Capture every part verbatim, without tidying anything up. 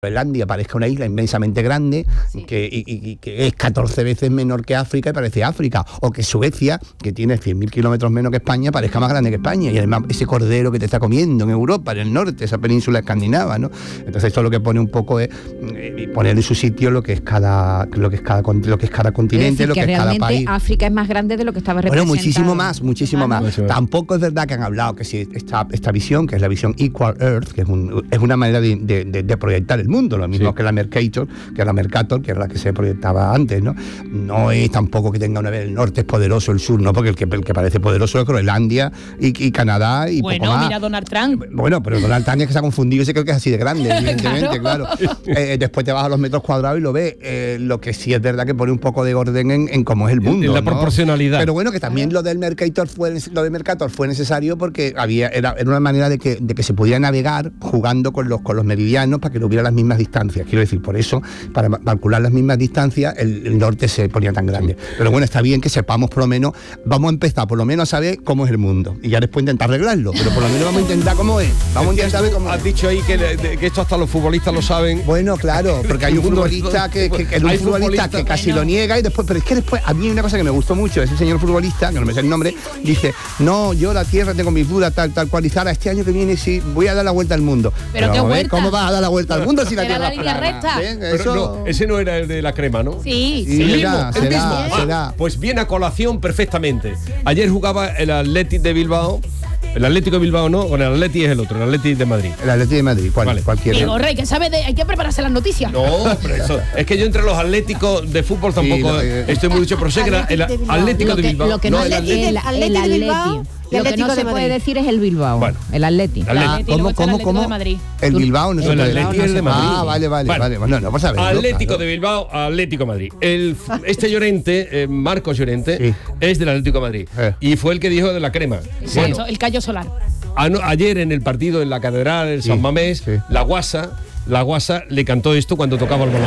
Groenlandia parezca una isla inmensamente grande, sí. que, y, y, que es catorce veces menor que África y parece África, o que Suecia, que tiene cien mil kilómetros menos que España, parezca más grande que España, y además ese cordero que te está comiendo en Europa, en el norte, esa península escandinava, ¿no? Entonces esto lo que pone un poco es eh, poner en su sitio lo que es cada lo que es cada lo que es cada continente, lo que, que es cada país. África es más grande de lo que estaba representado. Bueno, muchísimo más, muchísimo más. más. Tampoco es verdad que han hablado que si esta, esta visión, que es la visión Equal Earth, que es, un, es una manera de, de, de, de proyectar el mundo, lo mismo sí. que la Mercator, que la Mercator, que es la que se proyectaba antes, ¿no? No es tampoco que tenga una vez el norte es poderoso, el sur no, porque el que, el que parece poderoso es Groenlandia y, y Canadá y bueno, poco más. Mira Donald Trump. Bueno, pero Donald Trump es que se ha confundido y se cree que es así de grande, evidentemente, claro. claro. Eh, después te vas a los metros cuadrados y lo ves. Eh, lo que sí es verdad que pone un poco de orden en, en cómo es el mundo. En la ¿no? proporcionalidad. Pero bueno, que también lo del Mercator fue lo del Mercator fue necesario porque había era, era una manera de que, de que se pudiera navegar jugando con los con los meridianos para que no hubiera las mismas distancias. Quiero decir, por eso, para calcular las mismas distancias, el, el norte se ponía tan grande. Sí. Pero bueno, está bien que sepamos por lo menos, vamos a empezar por lo menos a saber cómo es el mundo. Y ya después intentar arreglarlo, pero por lo menos vamos a intentar cómo es. Vamos a intentar saber cómo es. Has dicho ahí que, de, que esto hasta los futbolistas lo saben. Bueno, claro, porque hay un futbolista que, que, que, un futbolista que casi bueno. lo niega y después, pero es que después, a mí hay una cosa que me gustó mucho, ese señor futbolista, que no me sé el nombre, dice, no, yo la tierra tengo mis dudas, tal, tal cual, y Zara, este año que viene sí, voy a dar la vuelta al mundo. Pero, pero qué vuelta. ¿Cómo vas a dar la vuelta al mundo si la tierra es plana? Recta. ¿Eh? Pero no, ese no era el de la crema, ¿no? Sí, sí. El será, mismo, el será, mismo. será. Ah, pues viene a colación perfectamente. Ayer jugaba el Athletic de Bilbao. El Atlético de Bilbao no, con el Atleti es el otro, el Atleti de Madrid. El Atleti de Madrid, ¿cuál? Vale. Cualquiera. Digo, Rey, que sabe de, hay que prepararse las noticias. No, pero eso, es que yo entre los atléticos de fútbol tampoco sí, no, estoy muy dicho, pero sé que era el Atlético de Bilbao. Lo que no, no el Atleti, el Atleti de Bilbao. Lo que no se puede decir es el Bilbao, bueno, el Atleti. ¿Cómo, cómo, cómo? El Bilbao no es el Atleti es de Madrid. Ah, vale, vale, bueno, vale. Bueno, no, pues a ver. Atlético claro. de Bilbao, Atlético Madrid. El, este Llorente, eh, Marcos Llorente, sí. es del Atlético de Madrid. Eh. Y fue el que dijo de la crema. Sí, bueno, el Cayo Solar. Ayer en el partido en la Catedral, el sí, San Mamés, sí. la Guasa, la Guasa le cantó esto cuando tocaba el balón.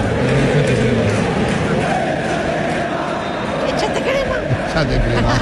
Échate crema. Échate crema.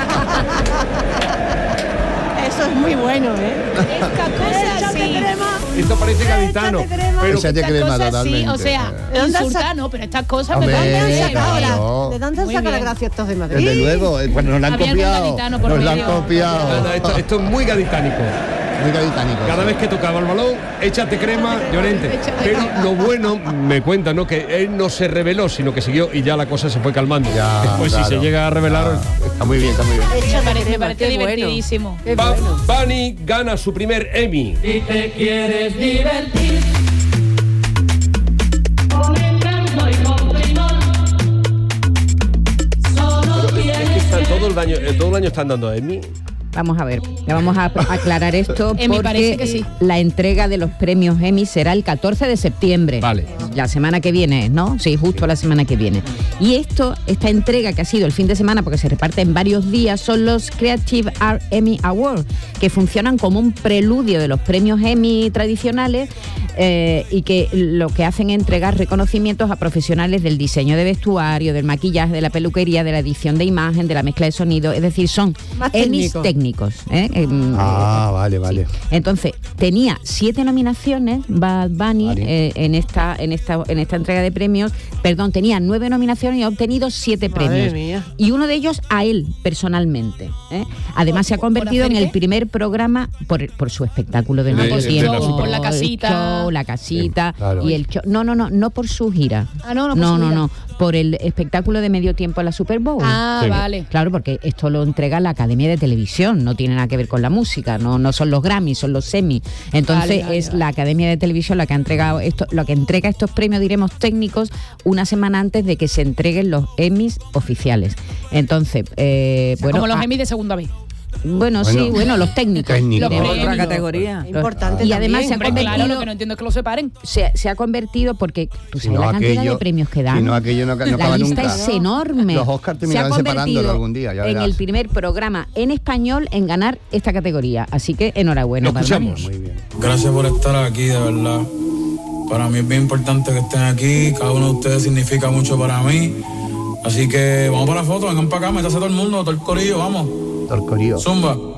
Eso es muy bueno, ¿eh? Esta cosa échate sí. crema. Esto parece gaditano. Pero échate crema totalmente. Sí, o sea, insultar, no, pero estas cosas Hombre, me ¿de dónde han no. ¿De dónde han sacado la gracia estos de Madrid? Desde luego, bueno, nos la han copiado. Nos la han copiado. No, no, esto, esto es muy gaditánico. Muy gaditánico. Cada sí. vez que tocaba el balón, échate crema, Llorente. Pero lo bueno, me cuenta, ¿no? Que él no se rebeló, sino que siguió y ya la cosa se fue calmando. Ya, Después, claro. si se llega a rebelar. Ya. Está muy bien, está muy bien. Me parece, me parece divertidísimo. Bueno. Ba- bueno. Bunny gana su primer Emmy. Si te quieres divertir. Es que están todo el año, todo el año están dando Emmy. Vamos a ver, ya vamos a aclarar esto porque parece que sí. la entrega de los premios Emmy será el catorce de septiembre. Vale. La semana que viene, ¿no? Sí, justo la semana que viene. Y esto, esta entrega que ha sido el fin de semana, porque se reparte en varios días, son los Creative Art Emmy Awards, que funcionan como un preludio de los premios Emmy tradicionales eh, y que lo que hacen es entregar reconocimientos a profesionales del diseño de vestuario, del maquillaje, de la peluquería, de la edición de imagen, de la mezcla de sonido, es decir, son Emmys técnicos. ¿eh? Ah, eh, vale, vale. Sí. Entonces, tenía siete nominaciones Bad Bunny vale. eh, en esta en esta en esta entrega de premios. Perdón, tenía nueve nominaciones y ha obtenido siete Madre premios. Mía. Y uno de ellos a él personalmente. ¿eh? Además, se ha convertido en el primer programa por, por su espectáculo del medio tiempo, show, por la casita, el show, la casita sí, claro. y el show. No, no, no, no por su gira. Ah, no, no, por no, su no, gira. no, por el espectáculo de medio tiempo en la Super Bowl. Ah, sí. vale. Claro, porque esto lo entrega la Academia de Televisión, no tiene nada que ver con la música, no, no son los Grammys, son los Emmy. Entonces vale, vale, es vale. la Academia de Televisión la que ha entregado esto, lo que entrega estos premios, diremos, técnicos, una semana antes de que se entreguen los Emmys oficiales. Entonces, eh, o sea, bueno, como los ah, Emmys de segunda vez. Bueno, bueno, sí, bueno, los técnicos. técnicos. Los otra categoría. Importante. Y también, además se ha hombre, convertido. Claro, lo que no entiendo es que lo separen. Se, se ha convertido porque tú Si sabes no la cantidad aquello, de premios que dan. Si no, aquello no, no la acaba lista nunca. es enorme. Los Oscars terminarán separándolo algún día. Ya en verás. el primer programa en español en ganar esta categoría. Así que enhorabuena. Lo escuchamos. Muy bien. Gracias por estar aquí, de verdad. Para mí es bien importante que estén aquí. Cada uno de ustedes significa mucho para mí. Así que vamos para la foto, vengan para acá, métase todo el mundo, todo el corillo, vamos. Todo el corillo. Zumba.